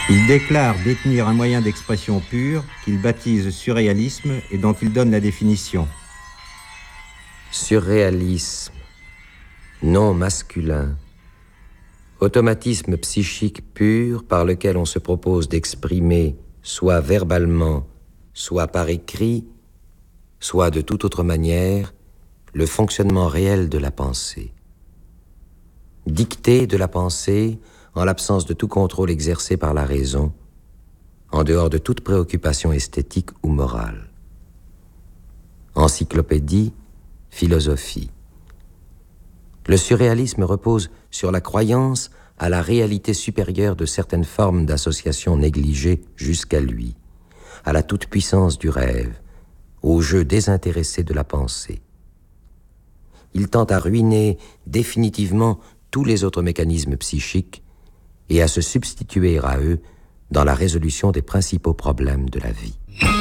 Il déclare détenir un moyen d'expression pur qu'il baptise surréalisme et dont il donne la définition. Surréalisme, nom masculin, automatisme psychique pur par lequel on se propose d'exprimer, soit verbalement, soit par écrit, soit de toute autre manière, le fonctionnement réel de la pensée. Dictée de la pensée, en l'absence de tout contrôle exercé par la raison, en dehors de toute préoccupation esthétique ou morale. Encyclopédie, philosophie. Le surréalisme repose sur la croyance à la réalité supérieure de certaines formes d'association négligées jusqu'à lui, à la toute-puissance du rêve, au jeu désintéressé de la pensée. Il tend à ruiner définitivement tous les autres mécanismes psychiques et à se substituer à eux dans la résolution des principaux problèmes de la vie.